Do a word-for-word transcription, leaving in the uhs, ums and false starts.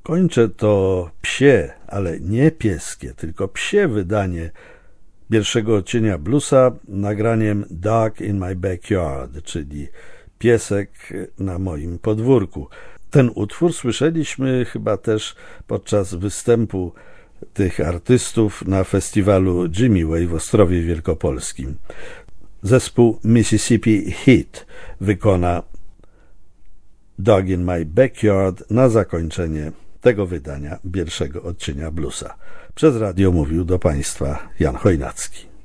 Kończę to psie, ale nie pieskie, tylko psie wydanie pierwszego odcienia bluesa nagraniem Dog in My Backyard, czyli piesek na moim podwórku. Ten utwór słyszeliśmy chyba też podczas występu tych artystów na festiwalu Jimmy Way w Ostrowie Wielkopolskim. Zespół Mississippi Heat wykona Dog in My Backyard na zakończenie tego wydania pierwszego odcienia bluesa. Przez radio mówił do Państwa Jan Chojnacki.